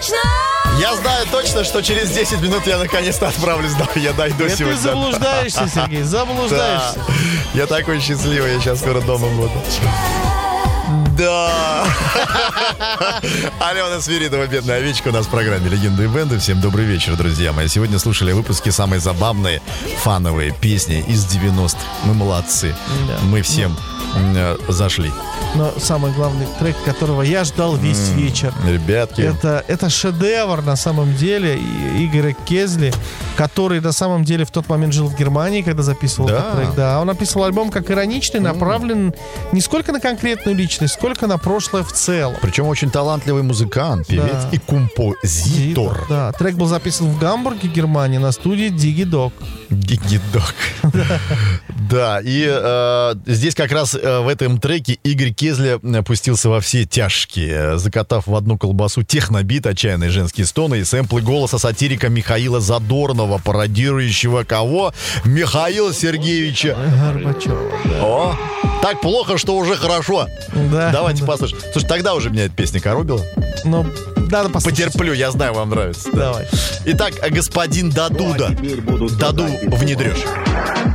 точно? Я знаю точно, что через 10 минут я наконец-то отправлюсь, да, я дойду сегодня. Ты заблуждаешься, Сергей, заблуждаешься. Да. Я такой счастливый, я сейчас скоро дома буду. Да. Алена Свиридова, бедная овечка, у нас в программе «Легенды и бенды». Всем добрый вечер, друзья мои. Сегодня слушали выпуски самые забавные, фановые песни из 90-х. Мы молодцы. Да. Мы всем зашли. Но самый главный трек, которого я ждал весь вечер. Ребятки. Это шедевр на самом деле Игоря Кезли, который на самом деле в тот момент жил в Германии, когда записывал этот трек. Да, он написал альбом как ироничный, направлен не сколько на конкретную личность, сколько на прошлое в целом. Причем очень талантливый музыкант, певец и композитор. Да, трек был записан в Гамбурге, Германии, на студии Diggy Dog. Diggy Dog. Да, и здесь как раз в этом треке Игорь Кезли опустился во все тяжкие, закатав в одну колбасу технобит, отчаянные женские стоны и сэмплы голоса сатирика Михаила Задорнова, пародирующего кого? Михаила Сергеевича Горбачева. Да. О, так плохо, что уже хорошо. Да, давайте послушаем. Слушай, тогда уже меня эта песня коробила. Ну, надо послушать. Потерплю, я знаю, вам нравится. Давай. Итак, господин Дадуда. Даду внедрешь.